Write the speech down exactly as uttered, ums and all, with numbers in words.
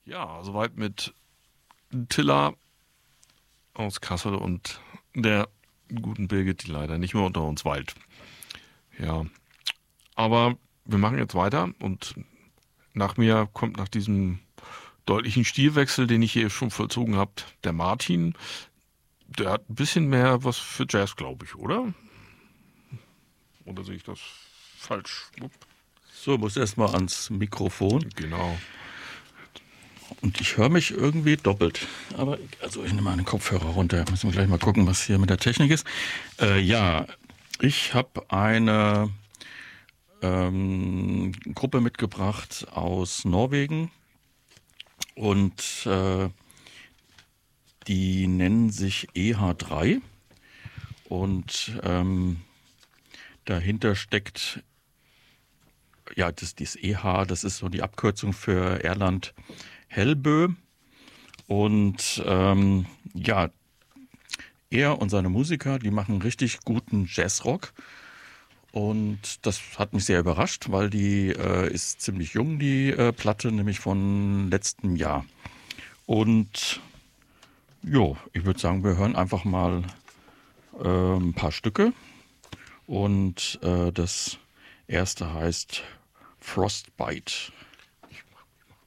Ja, soweit mit Tilla aus Kassel und der guten Birgit, die leider nicht mehr unter uns weilt. Ja, aber wir machen jetzt weiter und nach mir kommt nach diesem deutlichen Stilwechsel, den ich hier schon vollzogen habe, der Martin. Der hat ein bisschen mehr was für Jazz, glaube ich, oder? Oder sehe ich das falsch? Upp. So, muss erstmal ans Mikrofon. Genau. Und ich höre mich irgendwie doppelt. Aber also ich nehme mal einen Kopfhörer runter. Müssen wir gleich mal gucken, was hier mit der Technik ist. Äh, ja, ich habe eine ähm, Gruppe mitgebracht aus Norwegen. Und äh, die nennen sich E H drei. Und ähm, dahinter steckt, ja, das, das E H, das ist so die Abkürzung für Erland Hellbø. Und ähm, ja, er und seine Musiker, die machen richtig guten Jazzrock. Und das hat mich sehr überrascht, weil die äh, ist ziemlich jung, die äh, Platte, nämlich von letztem Jahr. Und jo, ich würde sagen, wir hören einfach mal äh, ein paar Stücke. Und äh, das erste heißt Frostbite.